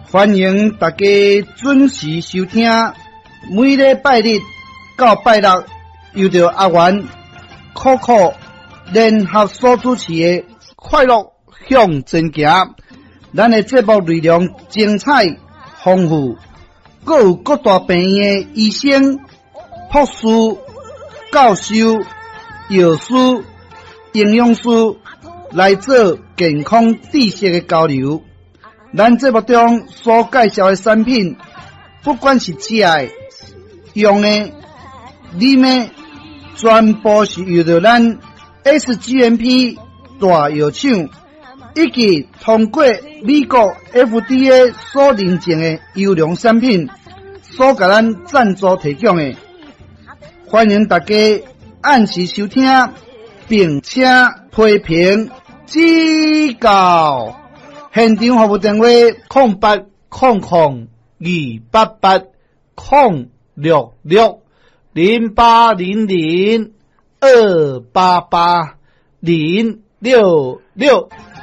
欢迎大家准时收听，每礼拜日到拜六，由着阿元、酷酷联合所主持的快乐向前行。咱的节目内容精彩丰富，各有各大病院的医生、护士、教授、药师、营养师来做健康知识的交流。咱节目中所介绍的产品，不管是食的、用的、啉的，全部是由着咱 SGMP 大药厂以及通过美国 FDA 所认证的优良产品所给咱赞助提供的。欢迎大家按时收听，并且批评指教。现场服务电话0800-266-0800-288-066。